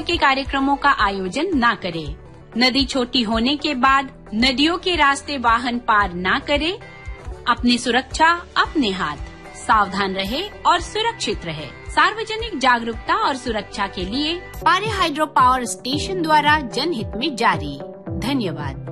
के कार्यक्रमों का आयोजन न करे। नदी छोटी होने के बाद नदियों के रास्ते वाहन पार न करे। अपनी सुरक्षा अपने हाथ। सावधान रहे और सुरक्षित रहे। सार्वजनिक जागरूकता और सुरक्षा के लिए पारे हाइड्रो पावर स्टेशन द्वारा जनहित में जारी। धन्यवाद।